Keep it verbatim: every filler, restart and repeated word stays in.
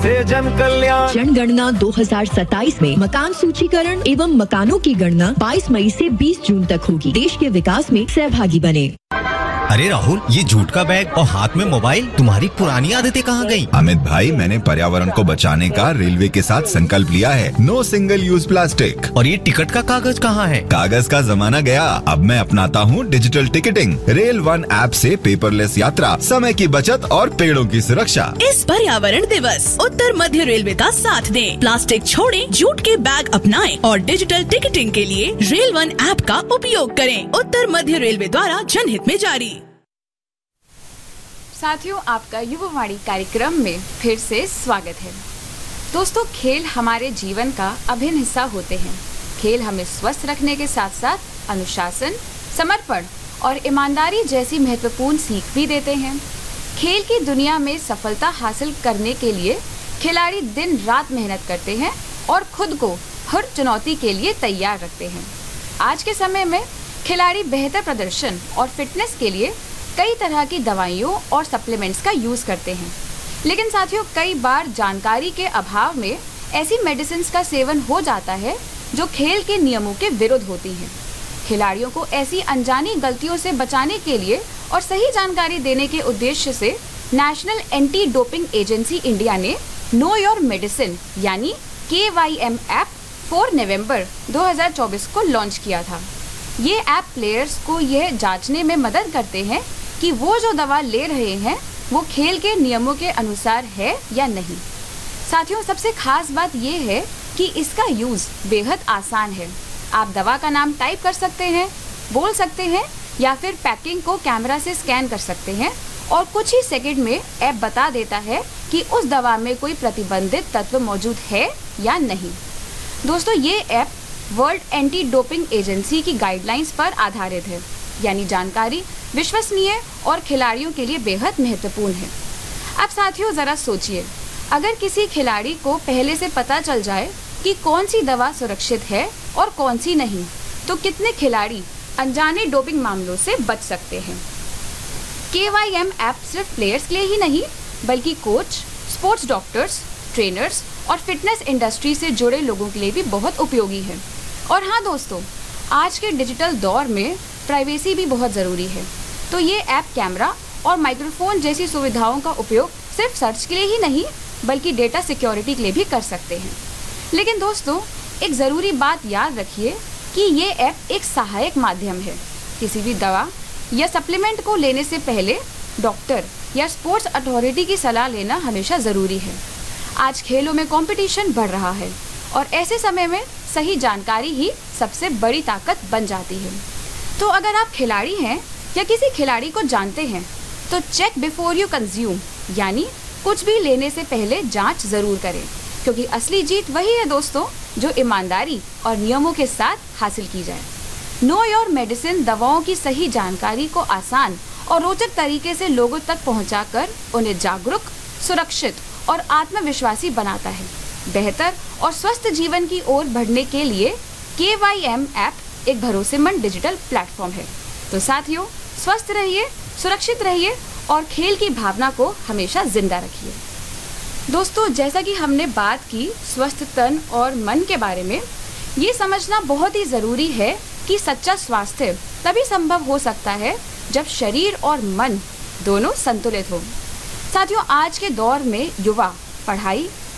से जन कल्याण। जनगणना दो हज़ार सत्ताईस में मकान सूचीकरण एवं मकानों की गणना बाईस मई से बीस जून तक होगी। देश के विकास में सहभागी बने। अरे राहुल, ये जूट का बैग और हाथ में मोबाइल, तुम्हारी पुरानी आदतें कहाँ गयी? अमित भाई, मैंने पर्यावरण को बचाने का रेलवे के साथ संकल्प लिया है। No single use plastic. और ये टिकट का कागज कहाँ है? कागज का जमाना गया, अब मैं अपनाता हूँ digital ticketing. Rail one app से पेपरलेस यात्रा, समय की बचत और पेड़ों की सुरक्षा। इस पर्यावरण दिवस उत्तर मध्य रेलवे का साथ दें। प्लास्टिक छोड़ें, जूट के बैग अपनाएं और डिजिटल टिकटिंग के लिए रेल वन ऐप का उपयोग करें। उत्तर मध्य रेलवे द्वारा जनहित में जारी। साथियों, आपका युवावाणी कार्यक्रम में फिर से स्वागत है। दोस्तों, खेल हमारे जीवन का अभिन्न हिस्सा होते हैं। खेल हमें स्वस्थ रखने के साथ साथ अनुशासन, समर्पण और ईमानदारी जैसी महत्वपूर्ण सीख भी देते हैं। खेल की दुनिया में सफलता हासिल करने के लिए खिलाड़ी दिन रात मेहनत करते हैं और खुद को हर चुनौती के लिए तैयार रखते हैं। आज के समय में खिलाड़ी बेहतर प्रदर्शन और फिटनेस के लिए कई तरह की दवाइयों और सप्लीमेंट्स का यूज करते हैं। लेकिन साथियों, कई बार जानकारी के अभाव में ऐसी मेडिसिन का सेवन हो जाता है जो खेल के नियमों के विरुद्ध होती हैं। खिलाड़ियों को ऐसी अनजानी गलतियों से बचाने के लिए और सही जानकारी देने के उद्देश्य से national anti doping agency India ने नो योर मेडिसिन यानी के वाई एम ऐप चार नवंबर दो हज़ार चौबीस को लॉन्च किया था। ये ऐप प्लेयर्स को यह जांचने में मदद करते हैं कि वो जो दवा ले रहे हैं वो खेल के नियमों के अनुसार है या नहीं। साथियों, सबसे खास बात ये है कि इसका यूज बेहद आसान है। आप दवा का नाम टाइप कर सकते हैं, बोल सकते हैं या फिर पैकिंग को कैमरा से स्कैन कर सकते हैं और कुछ ही सेकंड में ऐप बता देता है कि उस दवा में कोई प्रतिबंधित तत्व मौजूद है या नहीं। दोस्तों, ये app world anti doping agency की गाइडलाइंस पर आधारित है, यानी जानकारी विश्वसनीय और खिलाड़ियों के लिए बेहद महत्वपूर्ण है। अब साथियों, जरा सोचिए, अगर किसी खिलाड़ी को पहले से पता चल जाए कि कौन सी दवा सुरक्षित है और कौन सी नहीं, तो कितने खिलाड़ी अनजाने डोपिंग मामलों से बच सकते हैं। के वाई एम ऐप सिर्फ प्लेयर्स के लिए ही नहीं, बल्कि कोच, स्पोर्ट्स डॉक्टर्स, ट्रेनर्स और फिटनेस इंडस्ट्री से जुड़े लोगों के लिए भी बहुत उपयोगी है। और हाँ दोस्तों, आज के डिजिटल दौर में प्राइवेसी भी बहुत ज़रूरी है, तो ये ऐप कैमरा और माइक्रोफोन जैसी सुविधाओं का उपयोग सिर्फ सर्च के लिए ही नहीं, बल्कि डेटा सिक्योरिटी के लिए भी कर सकते हैं। लेकिन दोस्तों, एक ज़रूरी बात याद रखिए कि ये ऐप एक सहायक माध्यम है। किसी भी दवा या सप्लीमेंट को लेने से पहले डॉक्टर या स्पोर्ट्स अथॉरिटी की सलाह लेना हमेशा ज़रूरी है। आज खेलों में कंपटीशन बढ़ रहा है और ऐसे समय में सही जानकारी ही सबसे बड़ी ताकत बन जाती है। तो अगर आप खिलाड़ी हैं या किसी खिलाड़ी को जानते हैं तो चेक बिफोर यू कंज्यूम, यानी कुछ भी लेने से पहले जांच जरूर करें, क्योंकि असली जीत वही है दोस्तों जो ईमानदारी और नियमों के साथ हासिल की जाए। नो योर मेडिसिन दवाओं की सही जानकारी को आसान और रोचक तरीके से लोगों तक पहुंचाकर उन्हें जागरूक, सुरक्षित और आत्मविश्वासी बनाता है। बेहतर और स्वस्थ जीवन की ओर बढ़ने के लिए के वाई एम ऐप एक भरोसेमंद डिजिटल प्लेटफॉर्म है। तो साथियों, स्वस्थ रहिए, सुरक्षित रहिए और खेल की भावना को हमेशा जिंदा रखिए। दोस्तों, जैसा कि हमने बात की स्वस्थ तन और मन के बारे में, ये समझना बहुत ही ज़रूरी है कि सच्चा स्वास्थ्य तभी संभव हो सकता है जब शरीर और मन दोनों संतुलित हो। साथियों, आज के दौर में युवा पढ़ाई,